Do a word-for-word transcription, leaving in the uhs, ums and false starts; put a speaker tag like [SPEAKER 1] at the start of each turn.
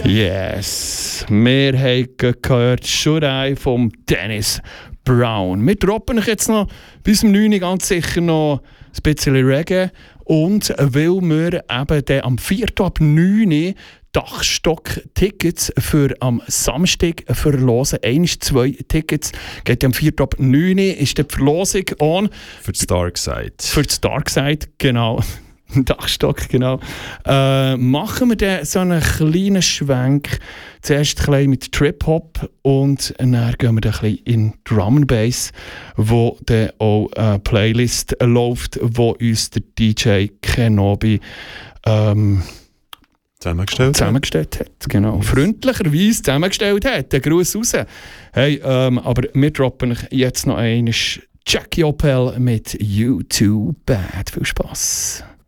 [SPEAKER 1] Yes, wir haben gehört Shurei vom Dennis Brown. Wir droppen euch jetzt noch bis um neun Uhr ganz sicher noch ein bisschen Reggae. Und weil wir eben dann am vierten ab neun Uhr Dachstock-Tickets für am Samstag verlosen. Eins, zwei Tickets. Geht am vierten ab neun Uhr ist die Verlosung on.
[SPEAKER 2] Für das Darkside.
[SPEAKER 1] Für das Darkside, genau. Dachstock, genau. Äh, machen wir dann so einen kleinen Schwenk. Zuerst ein bisschen mit Trip-Hop und dann gehen wir dann ein bisschen in Drum and Bass, wo dann auch eine Playlist läuft, wo uns der D J Kenobi ähm,
[SPEAKER 2] zusammengestellt,
[SPEAKER 1] zusammengestellt hat. Genau. Freundlicherweise zusammengestellt hat. Der Gruß raus. Hey, ähm, aber wir droppen jetzt noch einmal Jackie Opel mit You Too Bad. Viel Spass.